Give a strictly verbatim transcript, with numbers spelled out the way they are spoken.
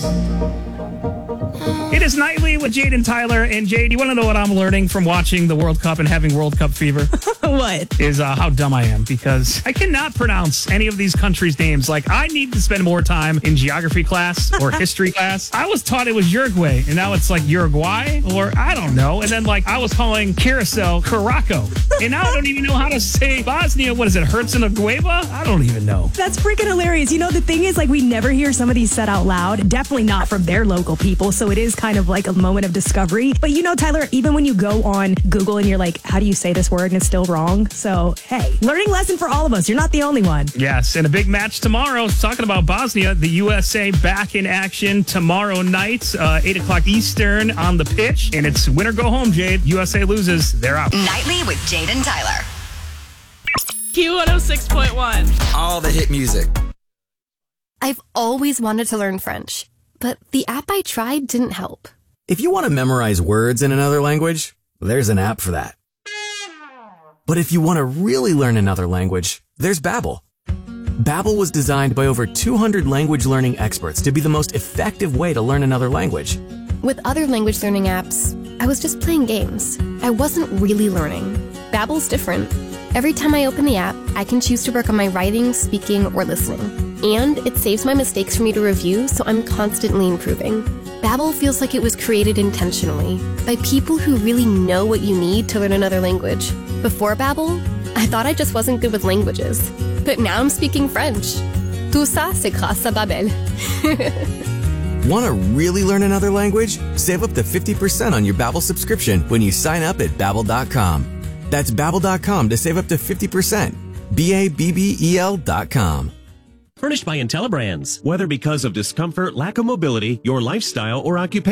It is Nightly with Jade and Tyler. And Jade, you want to know what I'm learning from watching the World Cup and having World Cup fever? What? Is uh, how dumb I am, because I cannot pronounce any of these countries' names. Like, I need to spend more time in geography class or history class. I was taught it was Uruguay, and now it's like Uruguay, or I don't know. And then, like, I was calling Curacao Caraco. And now I don't even know how to say Bosnia. What is it, Herzegovina? I don't even know. That's freaking hilarious. You know, the thing is, like, we never hear some of these said out loud. Definitely not from their local people. So it is kind of like a moment of discovery. But you know, Tyler, even when you go on Google and you're like, how do you say this word? And it's still wrong. So, hey, learning lesson for all of us. You're not the only one. Yes, and a big match tomorrow. Talking about Bosnia, the U S A back in action tomorrow night, uh, eight o'clock Eastern on the pitch. And it's win or go home, Jade. U S A loses, they're out. Nightly with Jade and Tyler. Q one oh six point one. All the hit music. I've always wanted to learn French, but the app I tried didn't help. If you want to memorize words in another language, there's an app for that. But if you want to really learn another language, there's Babbel. Babbel was designed by over two hundred language learning experts to be the most effective way to learn another language. With other language learning apps, I was just playing games. I wasn't really learning. Babbel's different. Every time I open the app, I can choose to work on my writing, speaking, or listening. And it saves my mistakes for me to review, so I'm constantly improving. Babbel feels like it was created intentionally by people who really know what you need to learn another language. Before Babbel, I thought I just wasn't good with languages. But now I'm speaking French. Tout ça, c'est grâce à Babbel. Want to really learn another language? Save up to fifty percent on your Babbel subscription when you sign up at Babbel dot com. That's Babbel dot com to save up to fifty percent. B A B B E L dot com. Furnished by IntelliBrands. Whether because of discomfort, lack of mobility, your lifestyle, or occupation.